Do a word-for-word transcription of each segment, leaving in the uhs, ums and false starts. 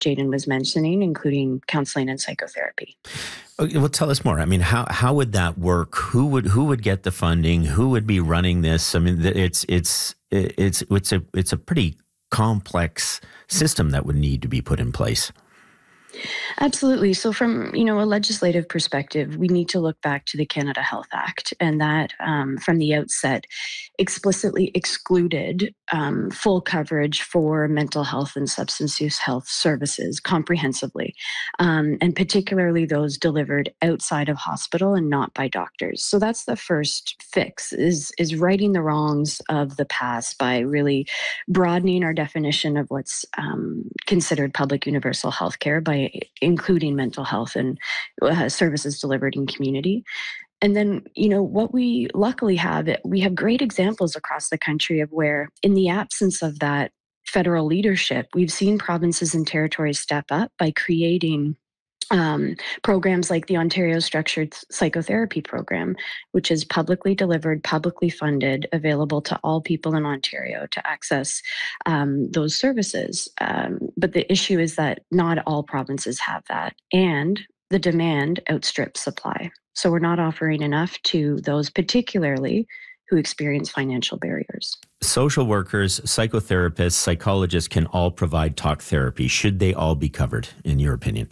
Jayden was mentioning, including counseling and psychotherapy. Okay, well, tell us more. I mean, how how would that work? Who would who would get the funding? Who would be running this? I mean, it's it's it's it's a it's a pretty complex system that would need to be put in place. Absolutely. So from, you know, a legislative perspective, we need to look back to the Canada Health Act, and that um, from the outset explicitly excluded um, full coverage for mental health and substance use health services comprehensively, um, and particularly those delivered outside of hospital and not by doctors. So that's the first fix, is, is righting the wrongs of the past by really broadening our definition of what's um, considered public universal health care by including mental health and uh, services delivered in community. And then, you know, what we luckily have, we have great examples across the country of where, in the absence of that federal leadership, we've seen provinces and territories step up by creating Um, programs like the Ontario Structured Psychotherapy Program, which is publicly delivered, publicly funded, available to all people in Ontario to access um, those services. Um, but the issue is that not all provinces have that, and the demand outstrips supply. So we're not offering enough to those particularly who experience financial barriers. Social workers, psychotherapists, psychologists can all provide talk therapy. Should they all be covered, in your opinion?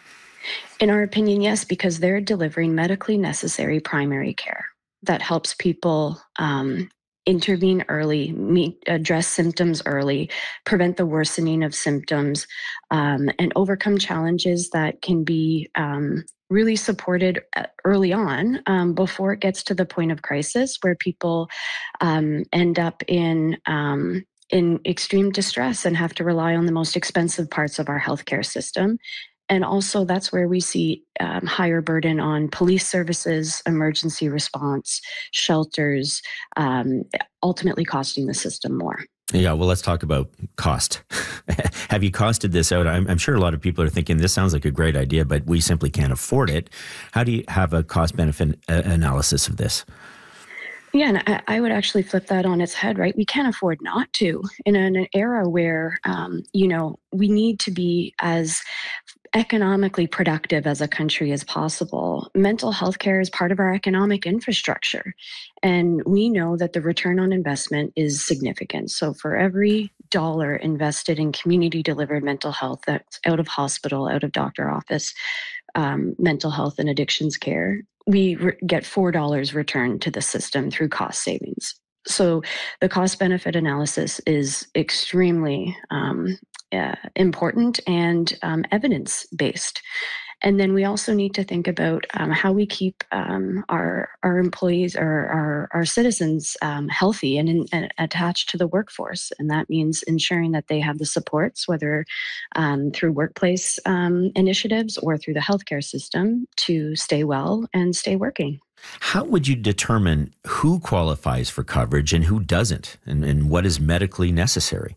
In our opinion, yes, because they're delivering medically necessary primary care that helps people um, intervene early, meet, address symptoms early, prevent the worsening of symptoms, um, and overcome challenges that can be um, really supported early on um, before it gets to the point of crisis where people um, end up in um, in extreme distress and have to rely on the most expensive parts of our healthcare system. And also that's where we see um, higher burden on police services, emergency response, shelters, um, ultimately costing the system more. Yeah, well, let's talk about cost. Have you costed this out? I'm, I'm sure a lot of people are thinking this sounds like a great idea, but we simply can't afford it. How do you have a cost-benefit analysis of this? Yeah, and I, I would actually flip that on its head, right? We can't afford not to. In an, an era where, um, you know, we need to be as economically productive as a country as possible. Mental health care is part of our economic infrastructure. And we know that the return on investment is significant. So for every dollar invested in community delivered mental health that's out of hospital, out of doctor office, um, mental health and addictions care, we re- get four dollars returned to the system through cost savings. So the cost benefit analysis is extremely um, uh, important and um, evidence based. And then we also need to think about um, how we keep um, our our employees or our, our citizens um, healthy and, in, and attached to the workforce. And that means ensuring that they have the supports, whether um, through workplace um, initiatives or through the healthcare system, to stay well and stay working. How would you determine who qualifies for coverage and who doesn't, and, and what is medically necessary?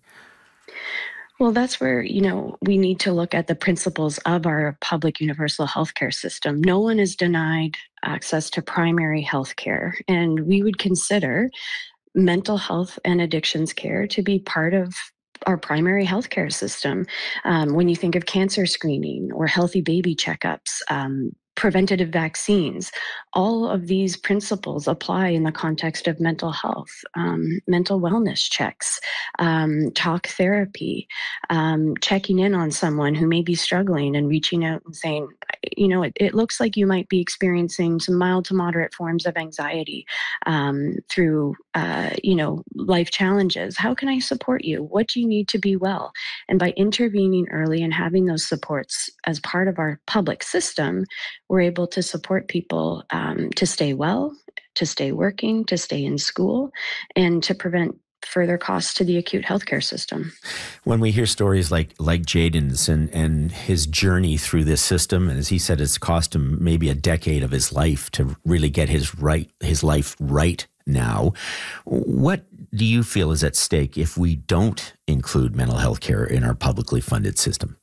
Well, that's where, you know, we need to look at the principles of our public universal healthcare system. No one is denied access to primary health care, and we would consider mental health and addictions care to be part of our primary healthcare system. Um, when you think of cancer screening or healthy baby checkups, um, preventative vaccines, all of these principles apply in the context of mental health, um, mental wellness checks, um, talk therapy, um, checking in on someone who may be struggling and reaching out and saying, you know, it, it looks like you might be experiencing some mild to moderate forms of anxiety um, through, uh, you know, life challenges. How can I support you? What do you need to be well? And by intervening early and having those supports as part of our public system, we're able to support people um, to stay well, to stay working, to stay in school, and to prevent further costs to the acute healthcare system. When we hear stories like like Jayden's and, and his journey through this system, and as he said, it's cost him maybe a decade of his life to really get his right his life right now. What do you feel is at stake if we don't include mental health care in our publicly funded system?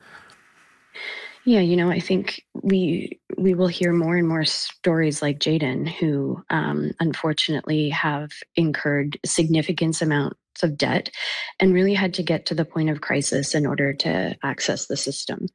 Yeah, you know, I think we we will hear more and more stories like Jayden, who um, unfortunately have incurred significant amount of debt and really had to get to the point of crisis in order to access the system.